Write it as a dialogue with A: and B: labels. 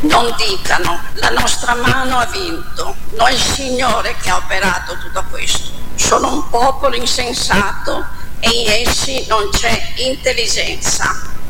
A: Non dicano, la nostra mano ha vinto, no, è il Signore che ha operato tutto questo. Sono un popolo insensato e in essi non c'è intelligenza.